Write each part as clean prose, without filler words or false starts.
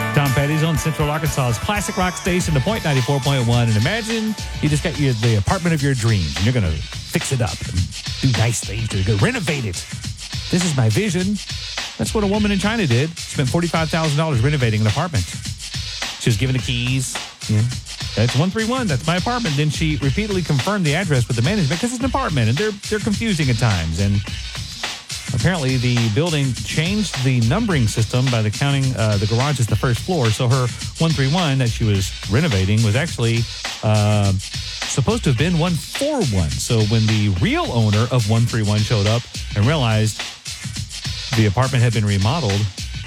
Tom Petty's on Central Arkansas's classic rock station, The Point 94.1. And imagine you just got the apartment of your dreams, and you're going to fix it up and do nice things. You're going to renovate it. This is my vision. That's what a woman in China did. Spent $45,000 renovating an apartment. She was given the keys. Yeah. That's 131. That's my apartment. Then she repeatedly confirmed the address with the management because it's an apartment, and they're confusing at times. And apparently, the building changed the numbering system by the counting the garage as the first floor. So her 131 that she was renovating was actually supposed to have been 141. So when the real owner of 131 showed up and realized the apartment had been remodeled,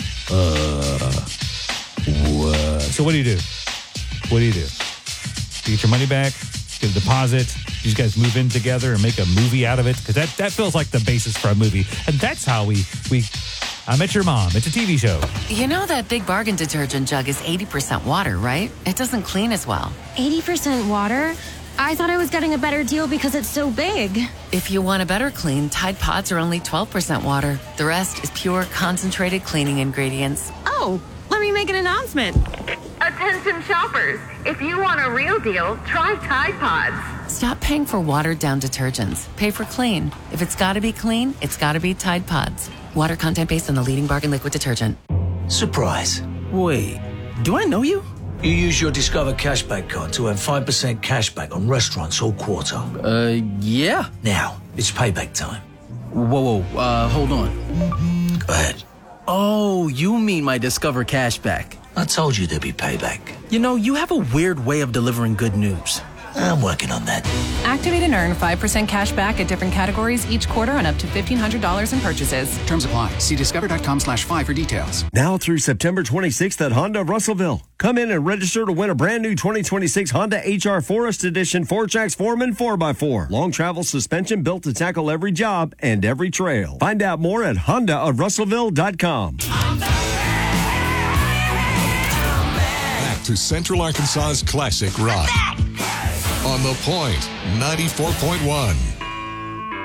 so what do you do? What do? You get your money back, get a deposit. You guys move in together and make a movie out of it? Because that feels like the basis for a movie. And that's how I Met Your Mom. It's a TV show. You know that Big Bargain detergent jug is 80% water, right? It doesn't clean as well. 80% water? I thought I was getting a better deal because it's so big. If you want a better clean, Tide Pods are only 12% water. The rest is pure, concentrated cleaning ingredients. Oh, let me make an announcement. Attention shoppers, if you want a real deal, try Tide Pods. Stop paying for watered-down detergents. Pay for clean. If it's got to be clean, it's got to be Tide Pods. Water content based on the leading bargain liquid detergent. Surprise. Wait, do I know you? You use your Discover Cashback card to earn 5% cashback on restaurants all quarter. Yeah. Now, it's payback time. Whoa, hold on. Go ahead. Oh, you mean my Discover Cashback. I told you there'd be payback. You know, you have a weird way of delivering good news. I'm working on that. Activate and earn 5% cash back at different categories each quarter on up to $1,500 in purchases. Terms apply. See discover.com/5 for details. Now through September 26th at Honda of Russellville. Come in and register to win a brand new 2026 Honda HR Forest Edition 4Trax Foreman 4x4. Long travel suspension built to tackle every job and every trail. Find out more at HondaofRussellville.com. Back to Central Arkansas's classic rock. On The Point 94.1.